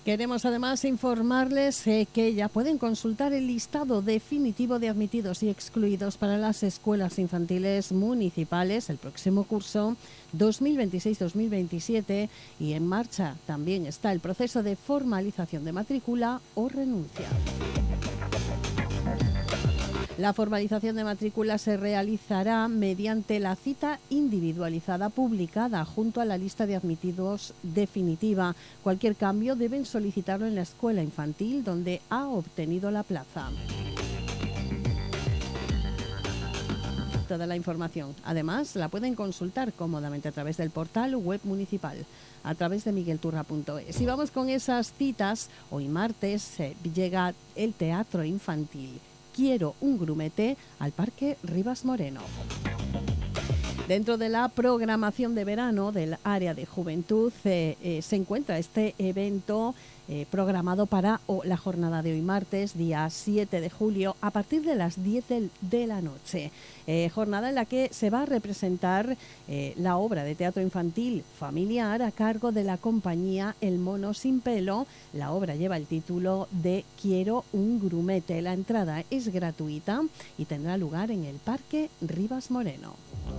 Queremos además informarles que ya pueden consultar el listado definitivo de admitidos y excluidos para las escuelas infantiles municipales el próximo curso 2026-2027 y en marcha también está el proceso de formalización de matrícula o renuncia. La formalización de matrícula se realizará mediante la cita individualizada publicada junto a la lista de admitidos definitiva. Cualquier cambio deben solicitarlo en la escuela infantil donde ha obtenido la plaza. Toda la información, además, la pueden consultar cómodamente a través del portal web municipal, a través de miguelturra.es. Y vamos con esas citas. Hoy martes llega el teatro infantil Quiero un grumete al Parque Rivas Moreno. Dentro de la programación de verano del área de juventud se encuentra este evento programado para la jornada de hoy martes, día 7 de julio, a partir de las 10 de la noche. Jornada en la que se va a representar la obra de teatro infantil familiar a cargo de la compañía El Mono Sin Pelo. La obra lleva el título de Quiero un grumete. La entrada es gratuita y tendrá lugar en el Parque Rivas Moreno.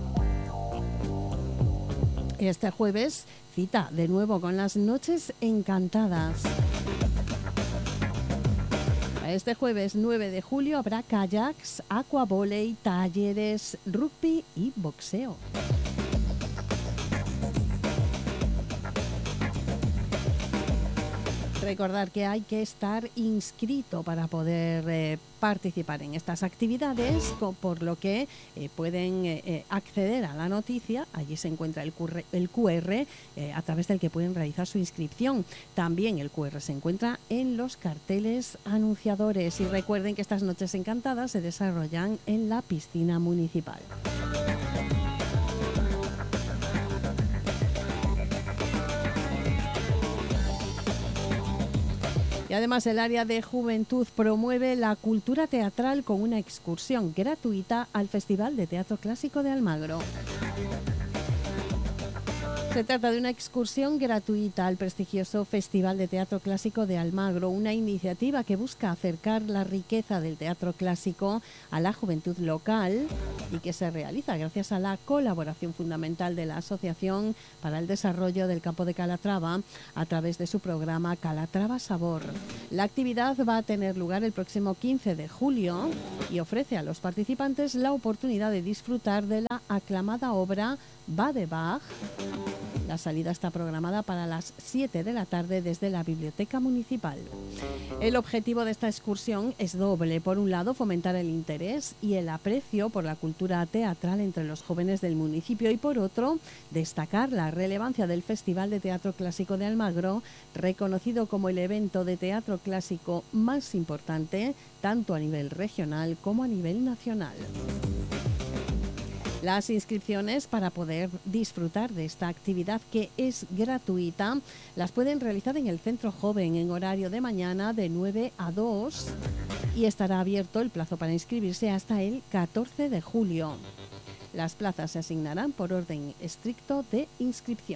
Este jueves, cita de nuevo con las Noches Encantadas. Este jueves 9 de julio habrá kayaks, aquavoley, talleres, rugby y boxeo. Recordar que hay que estar inscrito para poder participar en estas actividades, por lo que pueden acceder a la noticia. Allí se encuentra el QR a través del que pueden realizar su inscripción. También el QR se encuentra en los carteles anunciadores. Y recuerden que estas noches encantadas se desarrollan en la piscina municipal. Y además el área de juventud promueve la cultura teatral con una excursión gratuita al Festival de Teatro Clásico de Almagro. Se trata de una excursión gratuita al prestigioso Festival de Teatro Clásico de Almagro, una iniciativa que busca acercar la riqueza del teatro clásico a la juventud local y que se realiza gracias a la colaboración fundamental de la Asociación para el Desarrollo del Campo de Calatrava a través de su programa Calatrava Sabor. La actividad va a tener lugar el próximo 15 de julio y ofrece a los participantes la oportunidad de disfrutar de la aclamada obra Va de Bach. La salida está programada para las 7 de la tarde desde la Biblioteca Municipal. El objetivo de esta excursión es doble. Por un lado, fomentar el interés y el aprecio por la cultura teatral entre los jóvenes del municipio y por otro, destacar la relevancia del Festival de Teatro Clásico de Almagro, reconocido como el evento de teatro clásico más importante, tanto a nivel regional como a nivel nacional. Las inscripciones para poder disfrutar de esta actividad, que es gratuita, las pueden realizar en el Centro Joven en horario de mañana de 9 a 2 y estará abierto el plazo para inscribirse hasta el 14 de julio. Las plazas se asignarán por orden estricto de inscripción.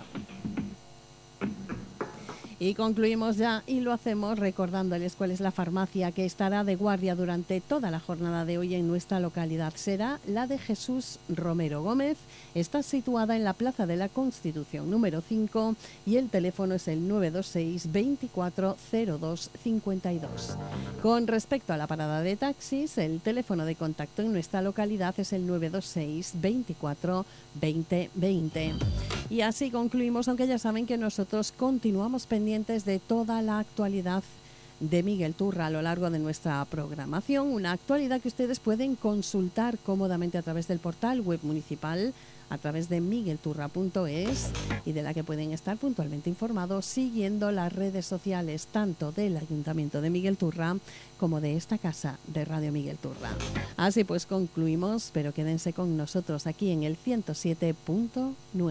Y concluimos ya y lo hacemos recordándoles cuál es la farmacia que estará de guardia durante toda la jornada de hoy en nuestra localidad. Será la de Jesús Romero Gómez. Está situada en la Plaza de la Constitución número 5 y el teléfono es el 926 24 02 52. Con respecto a la parada de taxis, el teléfono de contacto en nuestra localidad es el 926 24 20 20. Y así concluimos, aunque ya saben que nosotros continuamos pendientes de toda la actualidad de Miguel Turra a lo largo de nuestra programación, una actualidad que ustedes pueden consultar cómodamente a través del portal web municipal, a través de miguelturra.es y de la que pueden estar puntualmente informados siguiendo las redes sociales tanto del Ayuntamiento de Miguel Turra como de esta casa de Radio Miguel Turra. Así pues concluimos, pero quédense con nosotros aquí en el 107.9.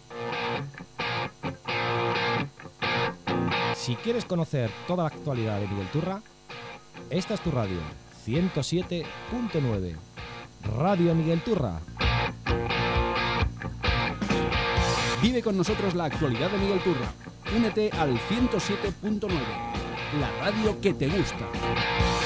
Si quieres conocer toda la actualidad de Miguel Turra, esta es tu radio, 107.9, Radio Miguel Turra. Vive con nosotros la actualidad de Miguel Turra. únete al 107.9, la radio que te gusta.